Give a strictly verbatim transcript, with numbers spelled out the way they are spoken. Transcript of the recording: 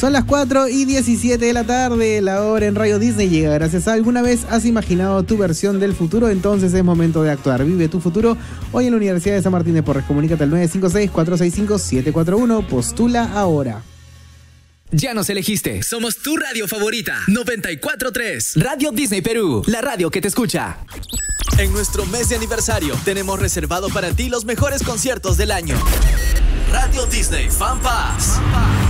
Son las cuatro y diecisiete de la tarde, la hora en Radio Disney llega gracias a ¿alguna vez has imaginado tu versión del futuro? Entonces es momento de actuar. Vive tu futuro hoy en la Universidad de San Martín de Porres. Comunícate al nueve cinco seis, cuatro seis cinco, siete cuatro uno. Postula ahora. Ya nos elegiste. Somos tu radio favorita. noventa y cuatro punto tres. Radio Disney Perú, la radio que te escucha. En nuestro mes de aniversario tenemos reservado para ti los mejores conciertos del año. Radio Disney Fan Pass.